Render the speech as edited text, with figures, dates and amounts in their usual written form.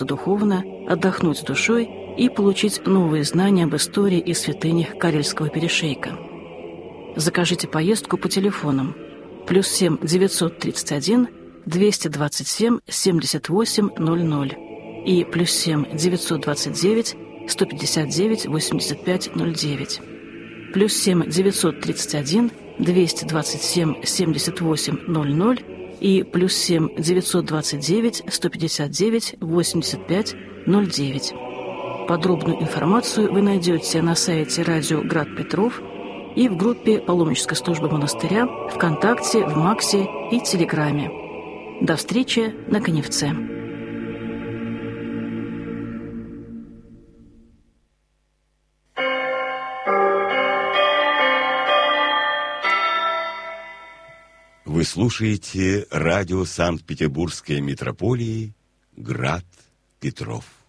духовно, отдохнуть душой и получить новые знания об истории и святынях Карельского перешейка. Закажите поездку по телефонам +7 931 227 78 00 и +7 929 159 85 09, +7 931 227 78 00 и +7 929 159 85 09. Подробную информацию вы найдете на сайте радио «Град Петров» и в группе паломнической службы монастыря ВКонтакте, в Максе и Телеграме. До встречи на Коневце. Вы слушаете радио Санкт-Петербургской митрополии «Град Петров».